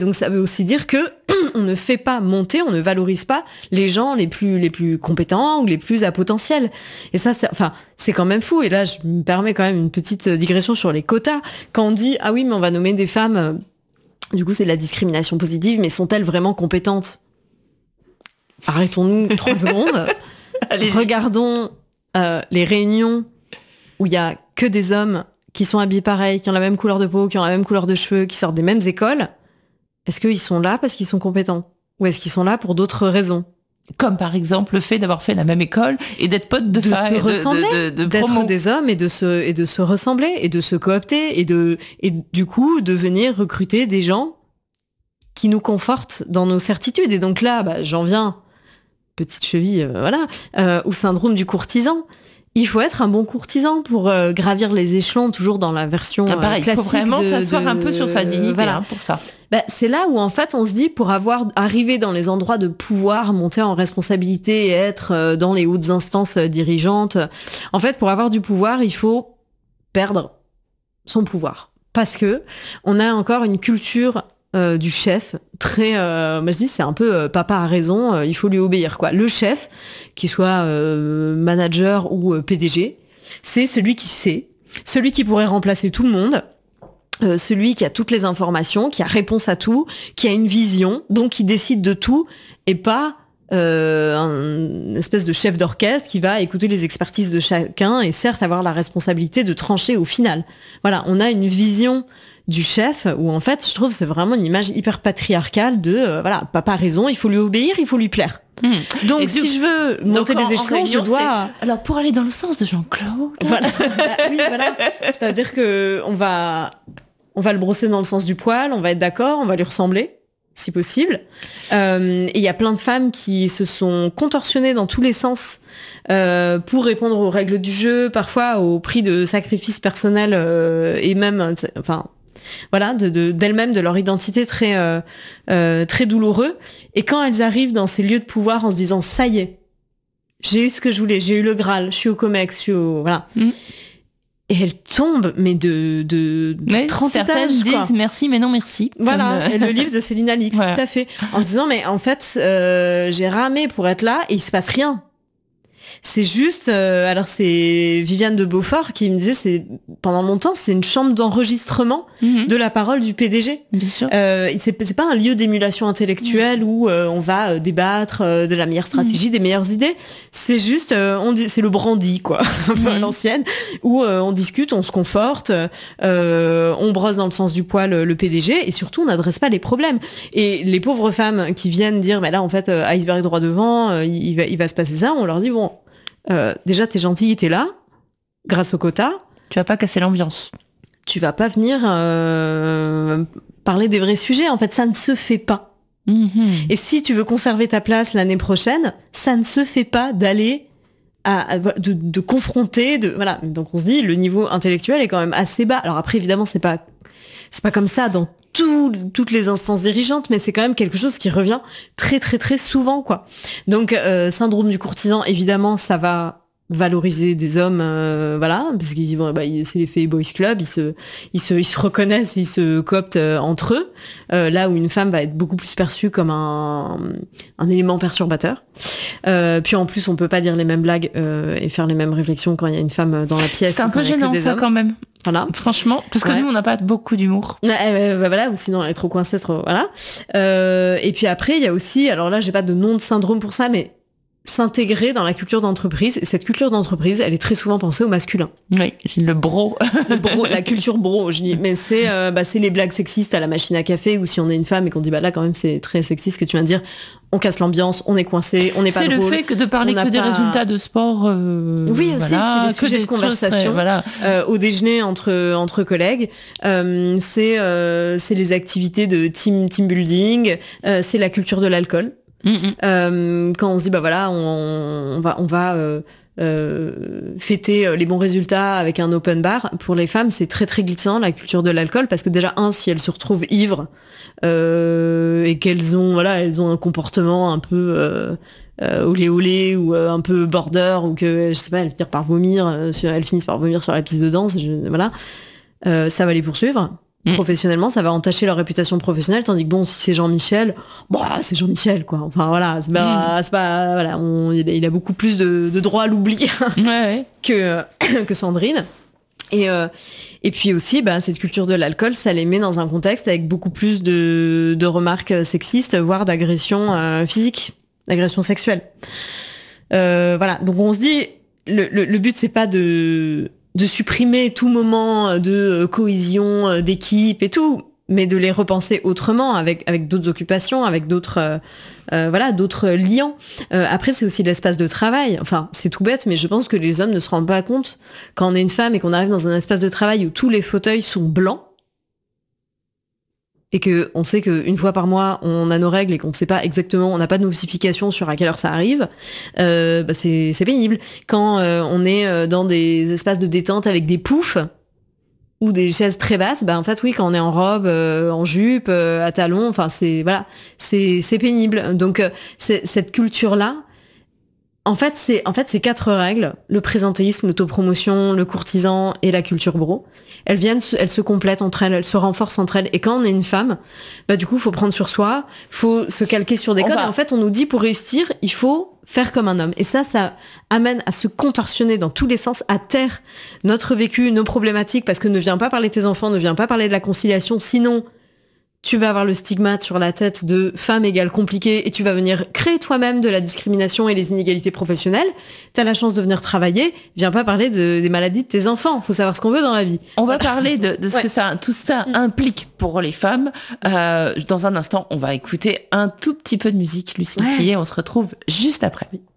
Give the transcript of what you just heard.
Donc ça veut aussi dire que on ne fait pas monter, on ne valorise pas les gens les plus compétents ou les plus à potentiel. Et ça, c'est quand même fou. Et là, je me permets quand même une petite digression sur les quotas. Quand on dit, ah oui, mais on va nommer des femmes, du coup, c'est de la discrimination positive, mais sont-elles vraiment compétentes ? Arrêtons-nous 3 secondes. Allez-y. Regardons les réunions où il y a que des hommes qui sont habillés pareil, qui ont la même couleur de peau, qui ont la même couleur de cheveux, qui sortent des mêmes écoles. Est-ce qu'ils sont là parce qu'ils sont compétents ? Ou est-ce qu'ils sont là pour d'autres raisons ? Comme par exemple le fait d'avoir fait la même école et d'être potes de se ressembler, d'être des hommes et de se ressembler et de se coopter et du coup de venir recruter des gens qui nous confortent dans nos certitudes. Et donc là, j'en viens, petite cheville, au syndrome du courtisan. Il faut être un bon courtisan pour gravir les échelons, toujours dans la version classique. Il faut vraiment s'asseoir un peu sur sa dignité pour ça. C'est là où en fait on se dit, pour arriver dans les endroits de pouvoir, monter en responsabilité et être dans les hautes instances dirigeantes, en fait pour avoir du pouvoir, il faut perdre son pouvoir. Parce que on a encore une culture du chef très moi je dis c'est un peu papa a raison, il faut lui obéir quoi. Le chef, qu'il soit manager ou PDG, c'est celui qui sait, celui qui pourrait remplacer tout le monde, celui qui a toutes les informations, qui a réponse à tout, qui a une vision, donc qui décide de tout, et pas une espèce de chef d'orchestre qui va écouter les expertises de chacun et certes avoir la responsabilité de trancher au final. Voilà, on a une vision du chef où en fait je trouve c'est vraiment une image hyper patriarcale de papa a raison, il faut lui obéir, il faut lui plaire. Donc si je veux monter les échelons, je dois... Alors pour aller dans le sens de Jean-Claude... Voilà. C'est-à-dire que on va le brosser dans le sens du poil, on va être d'accord, on va lui ressembler, si possible. Et il y a plein de femmes qui se sont contorsionnées dans tous les sens pour répondre aux règles du jeu, parfois au prix de sacrifices personnels et même... d'elles-mêmes, de leur identité très douloureux. Et quand elles arrivent dans ces lieux de pouvoir en se disant ça y est, j'ai eu ce que je voulais, j'ai eu le Graal, je suis au Comex, je suis au... Voilà. Et elles tombent, mais de 30 certaines étages, quoi. disent merci, mais non merci. Voilà, et le livre de Céline Alix, tout à fait. En se disant, mais en fait, j'ai ramé pour être là et il se passe rien. C'est juste, alors c'est Viviane de Beaufort qui me disait, pendant longtemps, c'est une chambre d'enregistrement de la parole du PDG. Bien sûr. C'est pas un lieu d'émulation intellectuelle où on va débattre de la meilleure stratégie, des meilleures idées. C'est juste, c'est le brandy, quoi, un peu à l'ancienne, où on discute, on se conforte, on brosse dans le sens du poil le PDG, et surtout, on n'adresse pas les problèmes. Et les pauvres femmes qui viennent dire, là, en fait, iceberg droit devant, il va se passer ça, on leur dit, bon, déjà t'es gentille, t'es là grâce au quota, tu vas pas casser l'ambiance, tu vas pas venir parler des vrais sujets, en fait ça ne se fait pas. Et si tu veux conserver ta place l'année prochaine, ça ne se fait pas d'aller de confronter, voilà. Donc on se dit le niveau intellectuel est quand même assez bas. Alors après évidemment c'est pas comme ça dans toutes les instances dirigeantes, mais c'est quand même quelque chose qui revient très très très souvent, quoi. Donc syndrome du courtisan, évidemment ça va valoriser des hommes, parce qu'ils c'est l'effet boys club, ils se reconnaissent, ils se cooptent entre eux, là où une femme va être beaucoup plus perçue comme un élément perturbateur. Puis en plus on peut pas dire les mêmes blagues et faire les mêmes réflexions quand il y a une femme dans la pièce. C'est un peu gênant ça quand même. Voilà. Franchement, parce que nous on n'a pas beaucoup d'humour. Ou sinon elle est trop coincée, voilà. Et puis après il y a aussi, alors là j'ai pas de nom de syndrome pour ça, mais s'intégrer dans la culture d'entreprise. Et cette culture d'entreprise, elle est très souvent pensée au masculin. Oui, le bro. La culture bro, je dis. Mais c'est les blagues sexistes à la machine à café, ou si on est une femme et qu'on dit, là, quand même, c'est très sexiste ce que tu viens de dire. On casse l'ambiance, on est coincé, on n'est pas drôle. C'est le fait que de parler que des résultats de sport. Oui, aussi, c'est des sujets de conversation. Au déjeuner entre collègues. C'est les activités de team building. C'est la culture de l'alcool. Quand on se dit on va fêter les bons résultats avec un open bar, pour les femmes c'est très très glissant la culture de l'alcool, parce que déjà si elles se retrouvent ivres et qu'elles ont un comportement un peu olé olé ou un peu border, ou que je sais pas, elles finissent par vomir sur la piste de danse, ça va les poursuivre. professionnellement, ça va entacher leur réputation professionnelle, tandis que bon, si c'est Jean-Michel, c'est Jean-Michel, quoi. Enfin voilà, c'est pas voilà, il a beaucoup plus de droit à l'oubli que Sandrine. Et puis aussi, cette culture de l'alcool, ça les met dans un contexte avec beaucoup plus de remarques sexistes, voire d'agressions physiques, d'agressions sexuelles. Voilà, donc on se dit, le but, c'est pas de supprimer tout moment de cohésion, d'équipe et tout, mais de les repenser autrement, avec d'autres occupations, avec d'autres liens. Après, c'est aussi l'espace de travail. Enfin, c'est tout bête, mais je pense que les hommes ne se rendent pas compte quand on est une femme et qu'on arrive dans un espace de travail où tous les fauteuils sont blancs, et que on sait qu'une fois par mois, on a nos règles et qu'on sait pas exactement, on n'a pas de notification sur à quelle heure ça arrive, c'est pénible. Quand on est dans des espaces de détente avec des poufs, ou des chaises très basses, en fait oui, quand on est en robe, en jupe, à talons, enfin c'est pénible. Donc cette culture-là, en fait c'est 4 règles: le présentéisme, l'autopromotion, le courtisan et la culture bro. Elles se complètent entre elles se renforcent entre elles. Et quand on est une femme, du coup, faut prendre sur soi, faut se calquer sur des codes. Et en fait, on nous dit, pour réussir, il faut faire comme un homme. Et ça amène à se contorsionner dans tous les sens, à taire notre vécu, nos problématiques, parce que ne viens pas parler de tes enfants, ne viens pas parler de la conciliation, sinon tu vas avoir le stigmate sur la tête de femme égale compliquée et tu vas venir créer toi-même de la discrimination et les inégalités professionnelles. T'as la chance de venir travailler, viens pas parler des maladies de tes enfants. Faut savoir ce qu'on veut dans la vie. On va parler de ce que tout ça implique pour les femmes. Dans un instant, on va écouter un tout petit peu de musique, Lucie Clier. On se retrouve juste après. Oui.